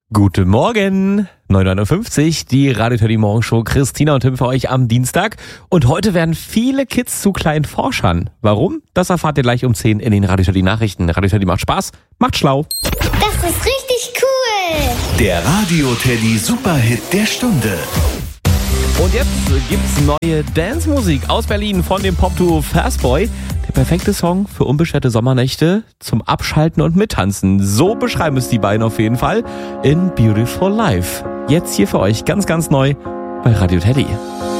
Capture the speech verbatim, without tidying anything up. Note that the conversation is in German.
Guten Morgen, neun Uhr neunundfünfzig, die Radio Teddy Morgenshow. Christina und Tim für euch am Dienstag. Und heute werden viele Kids zu kleinen Forschern. Warum? Das erfahrt ihr gleich um zehn in den Radio Teddy Nachrichten. Radio Teddy macht Spaß, macht schlau. Das ist richtig cool. Der Radio Teddy Superhit der Stunde. Und jetzt gibt's neue Dance-Musik aus Berlin von dem Pop-Duo Fastboy. Der perfekte Song für unbeschwerte Sommernächte zum Abschalten und Mittanzen. So beschreiben es die beiden auf jeden Fall in Beautiful Life. Jetzt hier für euch ganz, ganz neu bei Radio Teddy.